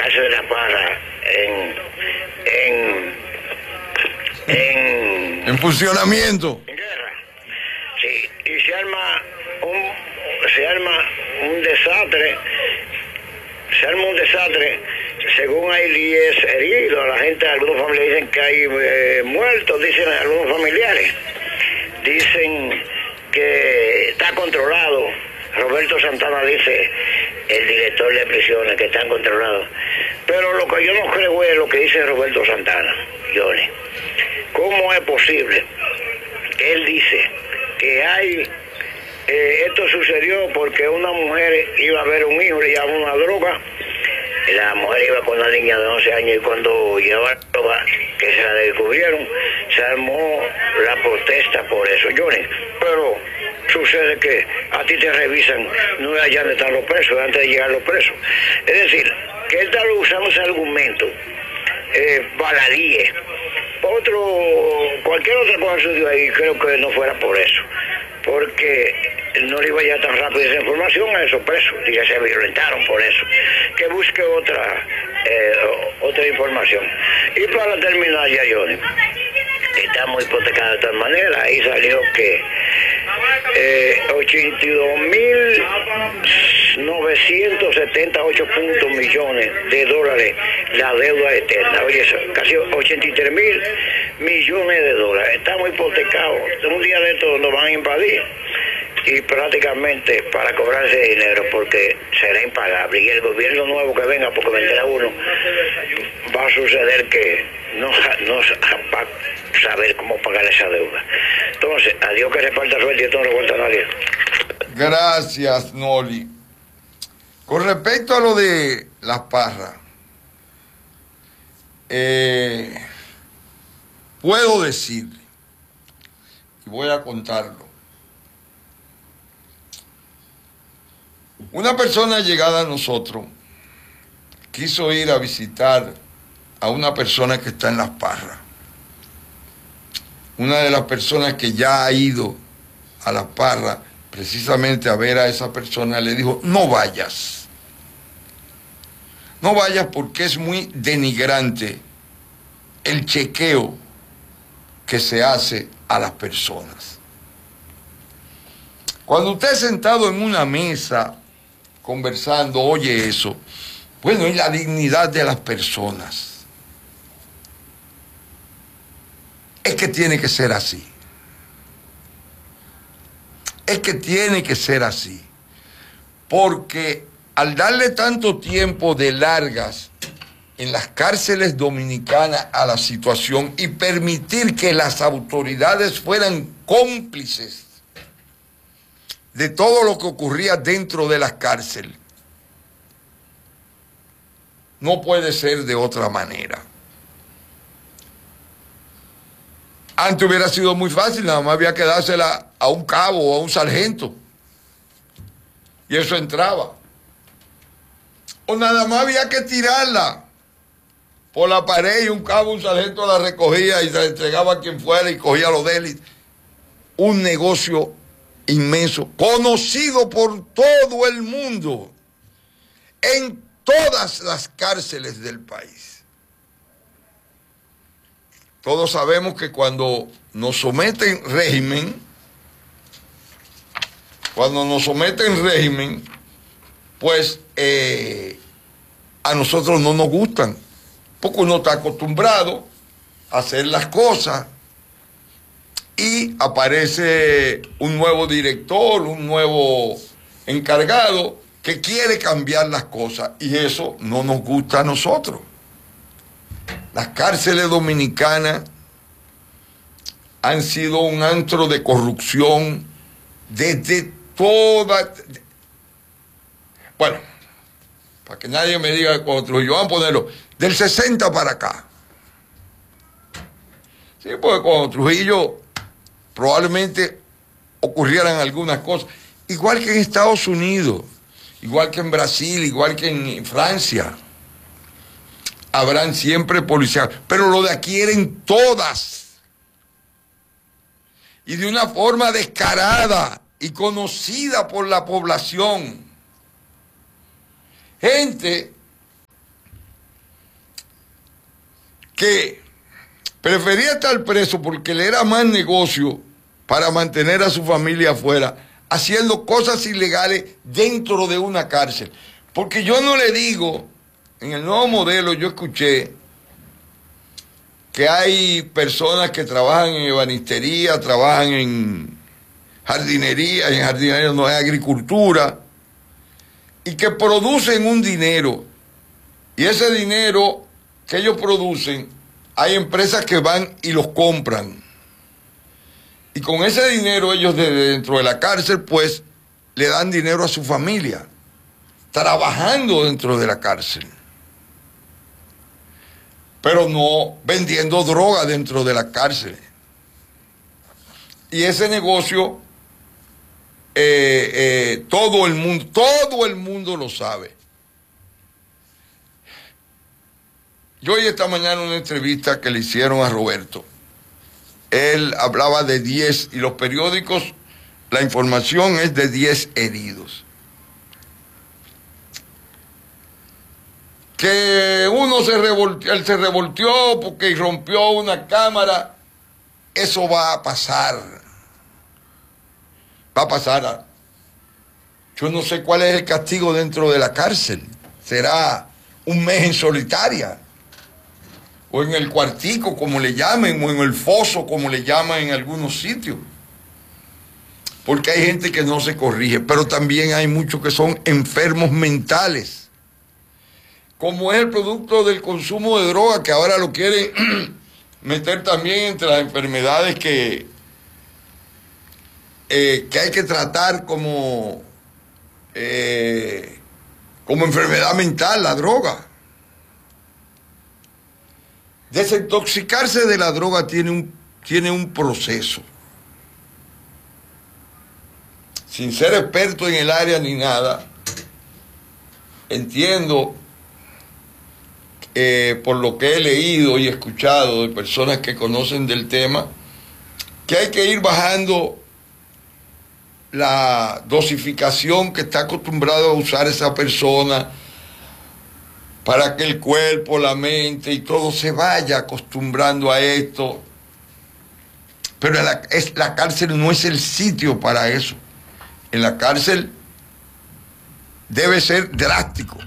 cárcel de La Parra en funcionamiento. En guerra. Sí, y se arma un desastre. Se arma un desastre. Según hay 10 heridos, la gente, algunos familiares dicen que hay muertos, dicen algunos familiares. Dicen que está controlado. Roberto Santana dice, el director de prisiones, que están controlados. Pero lo que yo no creo es lo que dice Roberto Santana, Johnny. ¿Cómo es posible que él dice que hay... esto sucedió porque una mujer iba a ver un hijo, le llevaba una droga, y la mujer iba con una niña de 11 años y cuando llevaba la droga, que se la descubrieron, se armó la protesta por eso, Johnny. Pero sucede que a ti te revisan, no es allá donde están los presos, antes de llegar los presos. Es decir, que él está usando ese argumento, baladíes. Cualquier otra cosa sucedió ahí, creo que no fuera por eso, porque no le iba ya tan rápido esa información a esos presos, y ya se violentaron por eso. Que busque otra información. Y para terminar ya, Johnny, estamos hipotecados de tal manera, ahí salió que 82.978 millones de dólares la deuda externa. Oye, eso, casi 83.000 millones de dólares. Estamos hipotecados. Un día de estos nos van a invadir y prácticamente para cobrar ese dinero, porque será impagable. Y el gobierno nuevo que venga, porque vendrá uno, va a suceder que no va a saber cómo pagar esa deuda. Entonces, a Dios que reparta suerte y esto no lo cuenta nadie. Gracias, Noli. Con respecto a lo de Las Parras, puedo decirle, y voy a contarlo. Una persona llegada a nosotros quiso ir a visitar a una persona que está en Las Parras. Una de las personas que ya ha ido a Las Parras precisamente a ver a esa persona le dijo, no vayas. No vayas porque es muy denigrante el chequeo que se hace a las personas. Cuando usted es sentado en una mesa conversando, oye eso, bueno, y la dignidad de las personas. Es que tiene que ser así. Es que tiene que ser así. Porque al darle tanto tiempo de largas en las cárceles dominicanas a la situación y permitir que las autoridades fueran cómplices de todo lo que ocurría dentro de las cárceles, no puede ser de otra manera. Antes hubiera sido muy fácil, nada más había que dársela a un cabo o a un sargento. Y eso entraba. O nada más había que tirarla por la pared y un cabo, un sargento la recogía y se la entregaba a quien fuera y cogía los de él. Un negocio inmenso, conocido por todo el mundo, en todas las cárceles del país. Todos sabemos que cuando nos someten régimen, pues a nosotros no nos gustan, porque uno está acostumbrado a hacer las cosas y aparece un nuevo director, un nuevo encargado que quiere cambiar las cosas y eso no nos gusta a nosotros. Las cárceles dominicanas han sido un antro de corrupción desde toda... Bueno, para que nadie me diga cuando Trujillo, vamos a ponerlo, del 60 para acá. Sí, porque cuando Trujillo probablemente ocurrieran algunas cosas, igual que en Estados Unidos, igual que en Brasil, igual que en Francia. Habrán siempre policías, pero lo de aquí eran todas. Y de una forma descarada y conocida por la población. Gente que prefería estar preso porque le era más negocio para mantener a su familia afuera, haciendo cosas ilegales dentro de una cárcel. Porque yo no le digo, en el nuevo modelo yo escuché que hay personas que trabajan en ebanistería, trabajan en jardinería no, en agricultura, y que producen un dinero, y ese dinero que ellos producen, hay empresas que van y los compran. Y con ese dinero ellos desde dentro de la cárcel, pues, le dan dinero a su familia, trabajando dentro de la cárcel. Pero no vendiendo droga dentro de la cárcel. Y ese negocio, todo el mundo lo sabe. Yo oí esta mañana una entrevista que le hicieron a Roberto. Él hablaba de 10, y los periódicos, la información es de 10 heridos. Que uno él se revolteó porque rompió una cámara, eso va a pasar. Va a pasar. Yo no sé cuál es el castigo dentro de la cárcel. ¿Será un mes en solitaria? O en el cuartico, como le llamen, o en el foso, como le llaman en algunos sitios. Porque hay gente que no se corrige, pero también hay muchos que son enfermos mentales. Como es el producto del consumo de droga, que ahora lo quieren meter también entre las enfermedades que hay que tratar como enfermedad mental, la droga. Desintoxicarse de la droga tiene un proceso. Sin ser experto en el área ni nada, entiendo, por lo que he leído y escuchado de personas que conocen del tema, que hay que ir bajando la dosificación que está acostumbrado a usar esa persona, para que el cuerpo, la mente y todo se vaya acostumbrando a esto. Pero la cárcel no es el sitio para eso. En la cárcel debe ser drástico.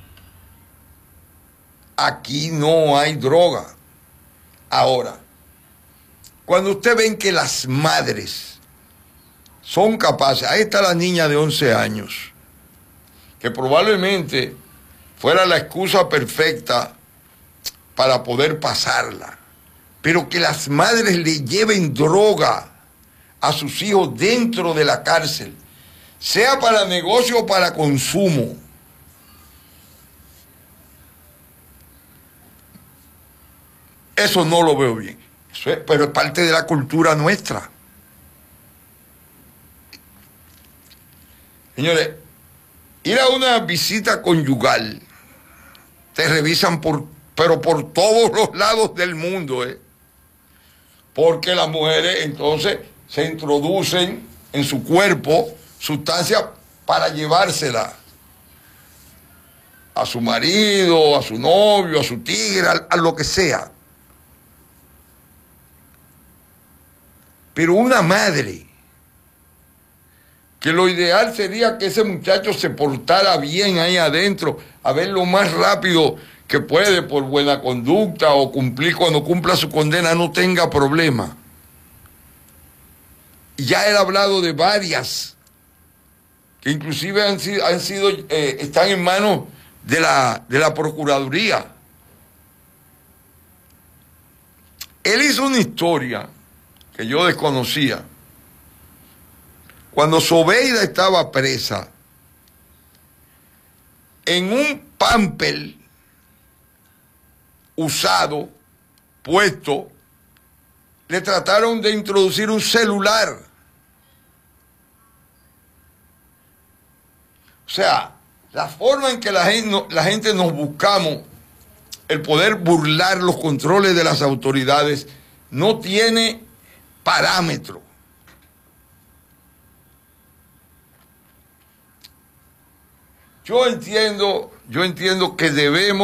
Aquí no hay droga. Ahora, cuando usted ven que las madres son capaces, ahí está la niña de 11 años, que probablemente fuera la excusa perfecta para poder pasarla, pero que las madres le lleven droga a sus hijos dentro de la cárcel, sea para negocio o para consumo. Eso no lo veo bien. Pero es parte de la cultura nuestra. Señores, ir a una visita conyugal, te revisan pero por todos los lados del mundo, porque las mujeres entonces se introducen en su cuerpo sustancias para llevársela a su marido, a su novio, a su tigre, a lo que sea. Pero una madre, que lo ideal sería que ese muchacho se portara bien ahí adentro, a ver lo más rápido que puede por buena conducta o cumplir, cuando cumpla su condena no tenga problema. Y ya he hablado de varias, que inclusive están en manos de la Procuraduría. Él hizo una historia que yo desconocía. Cuando Zobeida estaba presa, en un pamper usado, puesto, le trataron de introducir un celular. O sea, la forma en que la gente nos buscamos el poder burlar los controles de las autoridades no tiene parámetro. Yo entiendo que debemos